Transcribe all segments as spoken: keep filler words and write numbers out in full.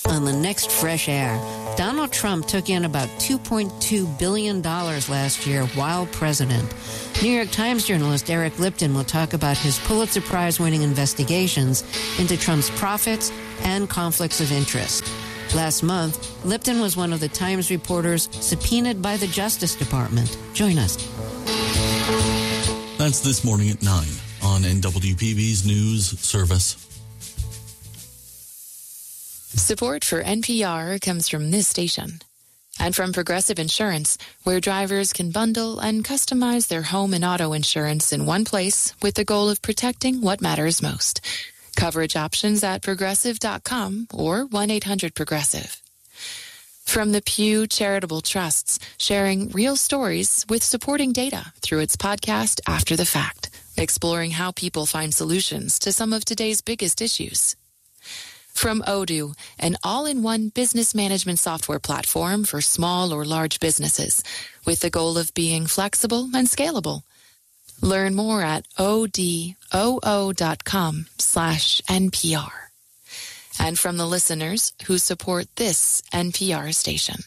On the next Fresh Air, Donald Trump took in about two point two billion dollars last year while president. New York Times journalist Eric Lipton will talk about his Pulitzer Prize-winning investigations into Trump's profits and conflicts of interest. Last month, Lipton was one of the Times reporters subpoenaed by the Justice Department. Join us. That's this morning at nine on N W P B's News Service. Support for N P R comes from this station and from Progressive Insurance, where drivers can bundle and customize their home and auto insurance in one place with the goal of protecting what matters most. Coverage options at progressive dot com or one eight hundred progressive. From the Pew Charitable Trusts, sharing real stories with supporting data through its podcast After the Fact, exploring how people find solutions to some of today's biggest issues. From Odoo, an all-in-one business management software platform for small or large businesses, with the goal of being flexible and scalable. Learn more at odoo dot com slash N P R. And from the listeners who support this N P R station.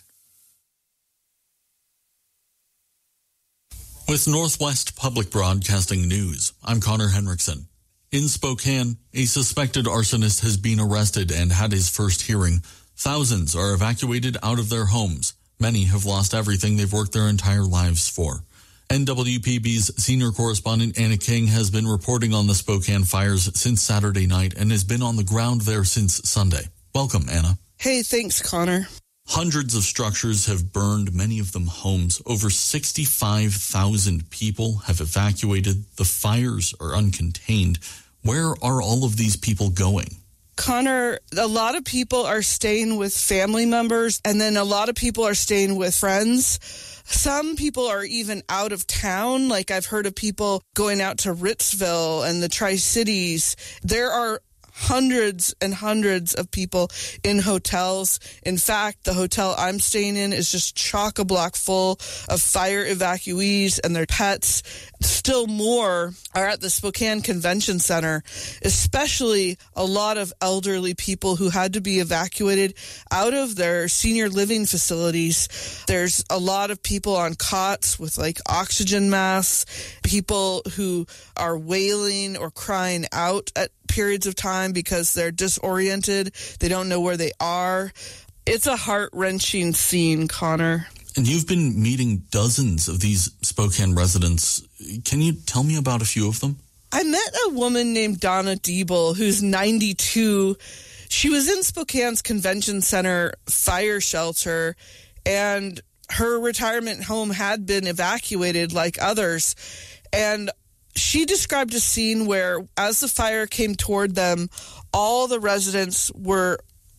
With Northwest Public Broadcasting News, I'm Connor Henriksen. In Spokane, a suspected arsonist has been arrested and had his first hearing. Thousands are evacuated out of their homes. Many have lost everything they've worked their entire lives for. N W P B's senior correspondent Anna King has been reporting on the Spokane fires since Saturday night and has been on the ground there since Sunday. Welcome, Anna. Hey, thanks, Connor. Hundreds of structures have burned, many of them homes. Over sixty-five thousand people have evacuated. The fires are uncontained. Where are all of these people going? Connor, a lot of people are staying with family members, and then a lot of people are staying with friends. Some people are even out of town. Like I've heard of people going out to Ritzville and the Tri-Cities. There are hundreds and hundreds of people in hotels. In fact, the hotel I'm staying in is just chock-a-block full of fire evacuees and their pets. Still more are at the Spokane Convention Center, especially a lot of elderly people who had to be evacuated out of their senior living facilities. There's a lot of people on cots with like oxygen masks, people who are wailing or crying out at periods of time because they're disoriented. They don't know where they are. It's a heart-wrenching scene, Connor. And you've been meeting dozens of these Spokane residents. Can you tell me about a few of them? I met a woman named Donna Diebel, who's ninety-two. She was in Spokane's Convention Center fire shelter, and her retirement home had been evacuated like others. And she described a scene where, as the fire came toward them, all the residents were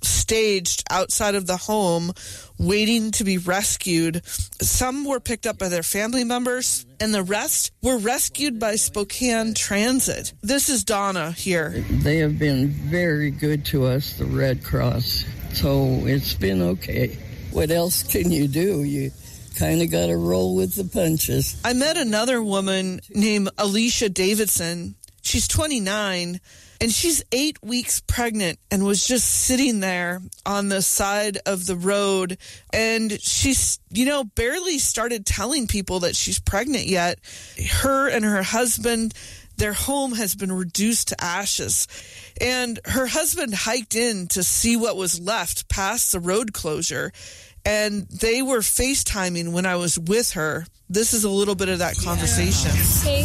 staged outside of the home, waiting to be rescued. Some were picked up by their family members, and the rest were rescued by Spokane Transit. This is Donna here. They have been very good to us, the Red Cross, so it's been okay. What else can you do? You kind of got to roll with the punches. I met another woman named Alicia Davidson. She's twenty-nine, and she's eight weeks pregnant and was just sitting there on the side of the road. And she's, you know, barely started telling people that she's pregnant yet. Her and her husband, their home has been reduced to ashes. And her husband hiked in to see what was left past the road closure. And they were FaceTiming when I was with her. This is a little bit of that conversation. Hey.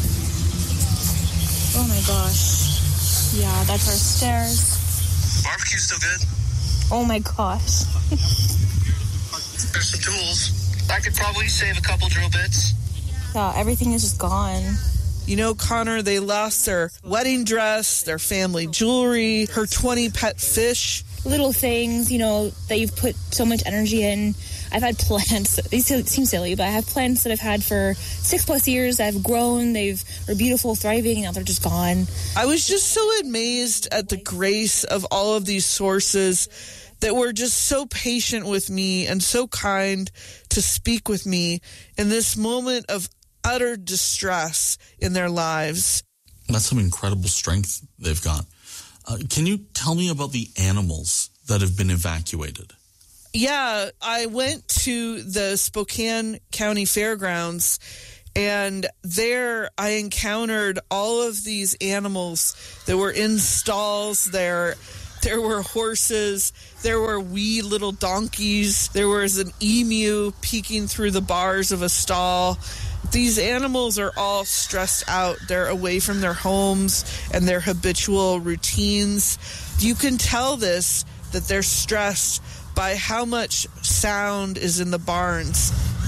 Oh my gosh. Yeah, that's our stairs. Barbecue's still good. Oh my gosh. There's some tools. I could probably save a couple drill bits. Yeah, everything is just gone. You know, Connor, they lost their wedding dress, their family jewelry, her twenty pet fish. Little things, you know, that you've put so much energy in. I've had plants, these seem silly, but I have plants that I've had for six plus years. I've grown, they've are beautiful, thriving, and now they're just gone. I was just so amazed at the grace of all of these sources that were just so patient with me and so kind to speak with me in this moment of utter distress in their lives. That's some incredible strength they've got. Uh, can you tell me about the animals that have been evacuated. Yeah, I went to the Spokane County Fairgrounds, and there I encountered all of these animals that were in stalls there. There were horses, there were wee little donkeys, there was an emu peeking through the bars of a stall. These animals are all stressed out. They're away from their homes and their habitual routines. You can tell this, that they're stressed, by how much sound is in the barns.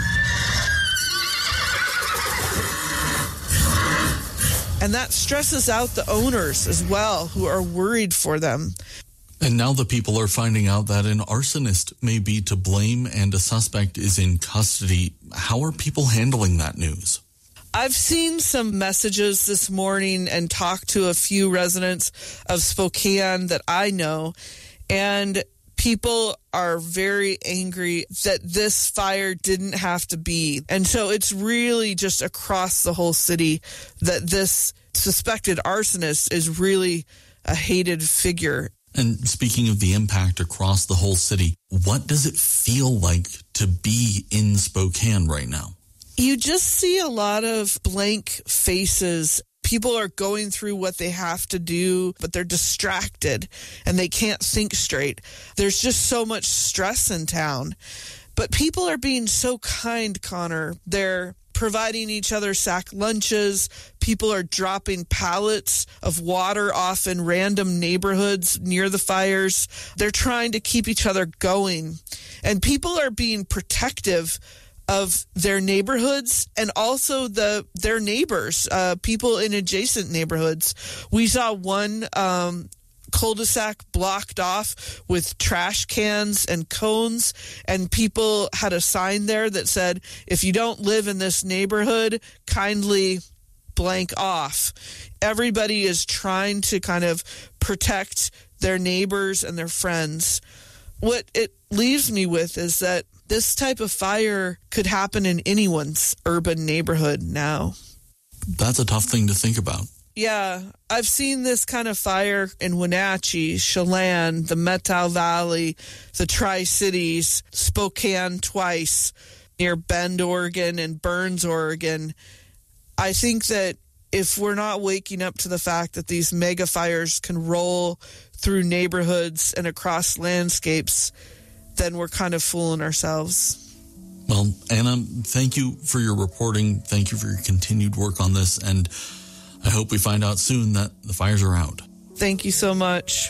And that stresses out the owners as well, who are worried for them. And now the people are finding out that an arsonist may be to blame and a suspect is in custody. How are people handling that news? I've seen some messages this morning and talked to a few residents of Spokane that I know, and people are very angry that this fire didn't have to be. And so it's really just across the whole city that this suspected arsonist is really a hated figure. And speaking of the impact across the whole city, what does it feel like to be in Spokane right now? You just see a lot of blank faces. People are going through what they have to do, but they're distracted and they can't think straight. There's just so much stress in town. But people are being so kind, Connor. They're providing each other sack lunches. People are dropping pallets of water off in random neighborhoods near the fires. They're trying to keep each other going. And people are being protective of their neighborhoods and also the their neighbors, uh, people in adjacent neighborhoods. We saw one um, cul-de-sac blocked off with trash cans and cones, and people had a sign there that said, if you don't live in this neighborhood, kindly blank off. Everybody is trying to kind of protect their neighbors and their friends. What it leaves me with is that this type of fire could happen in anyone's urban neighborhood now. That's a tough thing to think about. Yeah, I've seen this kind of fire in Wenatchee, Chelan, the Methow Valley, the Tri-Cities, Spokane twice, near Bend, Oregon, and Burns, Oregon. I think that if we're not waking up to the fact that these mega fires can roll through neighborhoods and across landscapes, then we're kind of fooling ourselves. Well, Anna, thank you for your reporting. Thank you for your continued work on this. And I hope we find out soon that the fires are out. Thank you so much.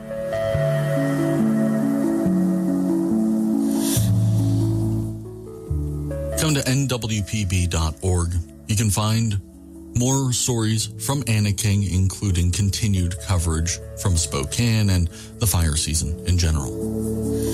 Come to N W P B dot org. You can find more stories from Anna King, including continued coverage from Spokane and the fire season in general.